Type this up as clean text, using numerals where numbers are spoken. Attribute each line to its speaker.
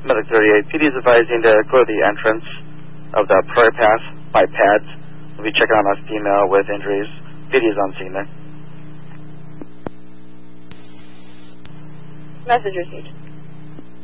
Speaker 1: Medic 38, PD is advising to go to the entrance of the Prairie Path by pads. We'll be checking on a female with injuries. PD is on scene there.
Speaker 2: Message received.